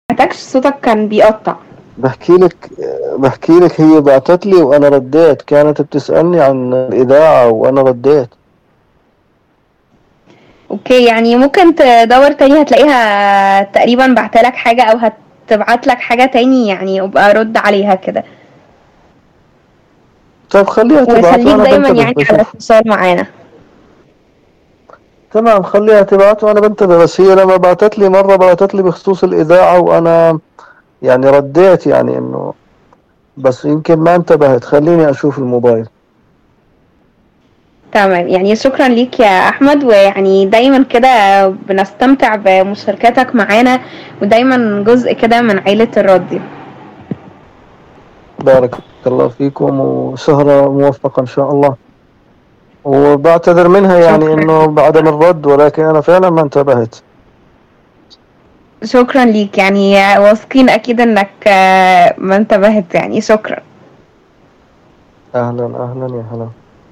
سمعتكش، صوتك كان بيقطع. بحكي لك بحكي لك هي بعتت لي وأنا رديت، كانت بتسألني عن الإذاعة وأنا رديت. اوكي، يعني ممكن تدور تاني هتلاقيها تقريبا بعتلك حاجة او هتبعت لك حاجة تاني، يعني ابقى رد عليها كده. طيب خليها تبعت وخليك وأنا دايما بنتبه يعني على بشوف. اتصال معانا. تمام، خليها تبعت وأنا بنتبه. بس هي لما بعتت لي مرة بعتت لي بخصوص الإذاعة وأنا يعني رديت، يعني إنه بس يمكن ما انتبهت. خليني أشوف الموبايل. تمام، يعني شكرا ليك يا احمد، ويعني دايما كده بنستمتع بمشاركتك معانا، ودايما جزء كده من عيلة الراديو. بارك الله فيكم وسهرة موفقة إن شاء الله. وبعتذر منها يعني شكرا إنه ليك. بعدم الرد، ولكن أنا فعلا ما انتبهت. شكرا ليك، يعني واثقين اكيد انك ما انتبهت، يعني شكرا. أهلا أهلا يا هلا.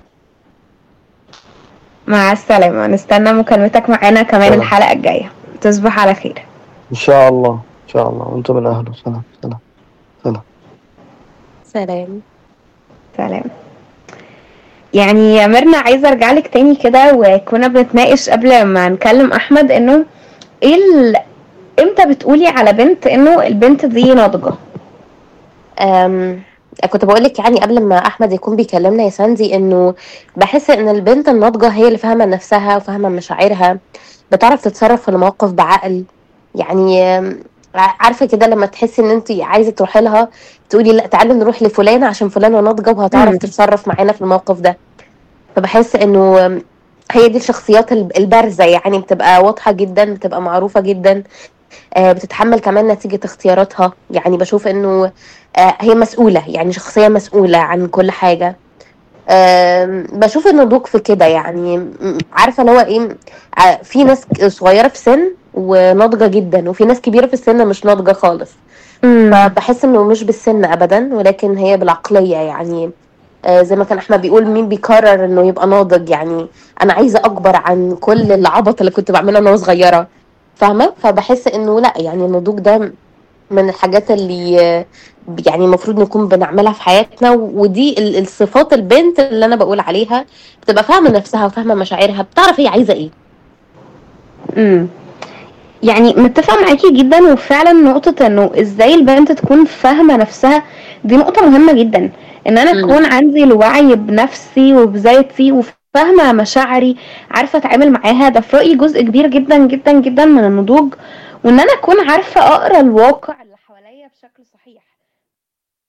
مع السلامة، نستنى مكالمتك معانا كمان سلام. الحلقة الجاية. تصبح على خير. إن شاء الله إن شاء الله، وأنتم من أهله. سلام سلام سلام. سلام. سلام. يعني يا ميرنا، عايزة ارجع لك تاني كده، وكنا بنتناقش قبل ما نكلم احمد انه ايه امتى بتقولي على بنت انه البنت دي ناضجة؟ أم... كنت بقولك يعني قبل ما أحمد يكون بيكلمنا يا ساندي إنه بحس إن البنت الناضجة هي اللي فاهمة نفسها وفاهمة مشاعرها، بتعرف تتصرف في المواقف بعقل. يعني عارفة كده لما تحسي إن أنت عايزة تروحي لها تقولي لا تعالي نروح لفلانة عشان فلانة ناضجة وهتعرف امم تتصرف معانا في الموقف ده. فبحس إنه هي دي الشخصيات البارزة، يعني بتبقى واضحة جدا، بتبقى معروفة جدا. بتتحمل كمان نتيجة اختياراتها. يعني بشوف انه هي مسؤولة، يعني شخصية مسؤولة عن كل حاجة. بشوف النضوج في كده، يعني عارفة اللي هو ايه. في ناس صغيرة في سن وناضجة جدا، وفي ناس كبيرة في السن مش ناضجة خالص. امم فبحس انه مش بالسن ابدا، ولكن هي بالعقلية يعني. زي ما كان احمد بيقول مين بيقرر انه يبقى ناضج؟ يعني انا عايزة اكبر عن كل العبط اللي كنت بعمله وانا صغيرة، فاهمة؟ فبحس انه لا، يعني النضوج ده من الحاجات اللي يعني المفروض نكون بنعملها في حياتنا. ودي الصفات البنت اللي انا بقول عليها، بتبقى فاهمة نفسها وفاهمة مشاعرها، بتعرف هي عايزة ايه. امم يعني متفقة معاكي جدا، وفعلا نقطة انه ازاي البنت تكون فاهمة نفسها دي نقطة مهمة جدا. ان انا امم. اكون عندي الوعي بنفسي وبذاتي وفاهمة مشاعري، عارفة اتعامل معاها، ده في رأيي جزء كبير جدا جدا جدا من النضوج. وان انا اكون عارفة اقرا الواقع اللي حواليا بشكل صحيح.